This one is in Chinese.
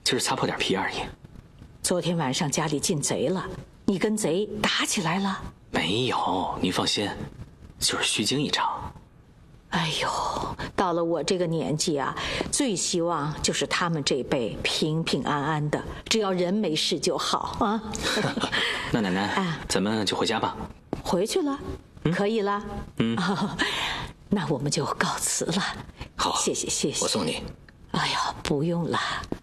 就是擦破点皮而已。 昨天晚上家里进贼了，你跟贼打起来了？ 没有，您放心，就是虚惊一场。 哎呦，到了我这个年纪啊，最希望就是他们这辈平平安安的，只要人没事就好啊。 那奶奶，咱们就回家吧。 回去了，可以了。那我们就告辞了。 好， 谢谢。 我送你。 哎呀，不用了。